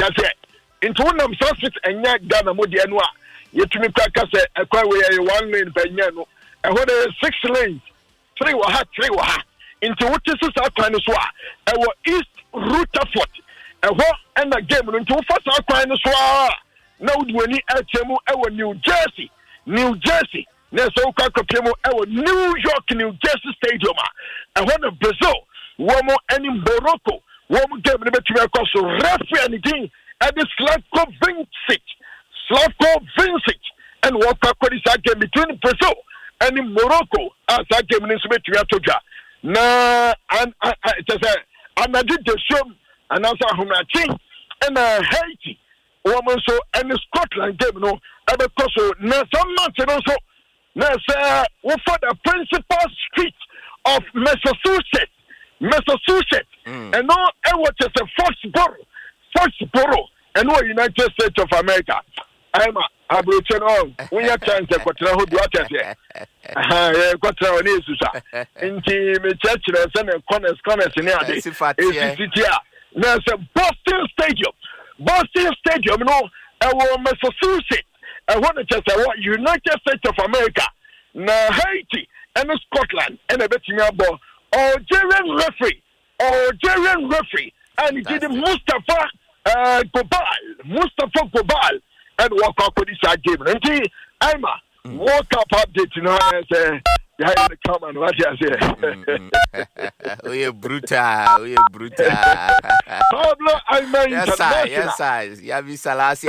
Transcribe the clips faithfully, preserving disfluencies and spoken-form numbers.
Watiase. Into unam sunset enya Ghana mo de no a yetumi kwaka se ekwa we one lane penya no. E ho de six lanes. Three wa ha, three wa ha. Into what is this outline so a e wo East Rutherford. E ho and the game no into first outline so a na udwani atemu e wo New Jersey. New Jersey. Na so kwa kopemu e wo New York New Jersey Stadium a. E ho na Brazil. Wo mo any Morocco. Wo mo game no betumi akọ so referee anything. And the Slavko Vincic, Slavko Vincic, and what this game between Brazil and Morocco as that game in Toja. Na and and I did the show and also Hunachi and Haiti, woman so and the Scotland game no ever so na some months and also na say we for the principal street of Massachusetts, Massachusetts, mm. and no it was just a Foxborough. Foxborough and no United States of America. I'm a Aboriginal on. We have chance to go to the water here. I got to our news. Into the church and corners, corners in the city. There's a Boston Stadium. Boston Stadium, no, our Massachusetts. I want to just say what United States of America, na Haiti, and Scotland, and a bit about Algerian referee, Algerian referee, and it did Mustafa. Uh, Gobal, Mustafa Gobal, and walk up with this game. And I'm a walk up update, you know, and say, behind the comment, what you say. We are brutal, we are brutal. Pablo, I mean, yes, I, yes, I, Yavi Salasi.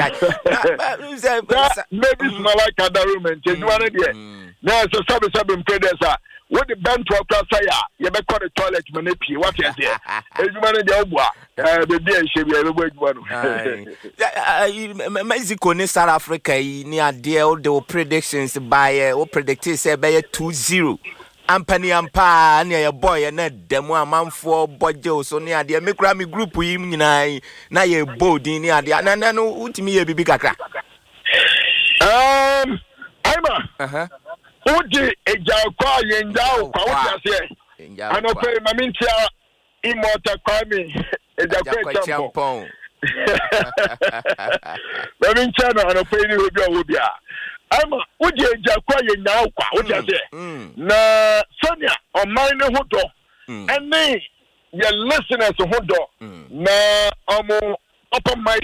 Maybe small like other room and you want to there's a seven seven predecessor. What the band to a say, you may call the toilet manipi. What is it? It's one of the Obwa. The day she will wait one. Mexico, in South Africa, near dear, the predictions by what predicted say by two zero. Ampany Ampa, near your boy, and that demo a man for Bojo, so near the Mikrami group, we na na ye body near the Anano, ultimately a big crack. Um, I'm a. Uh huh. Udi ejakwa yendao kwa uti asiye anope mamintia imota kwa mi ejakwa champon mamintia na anope ni hubia hubia ama udi ejakwa yendao kwa uti asiye na Sonia omaine hudo ene ya listeners hudo na omo upper my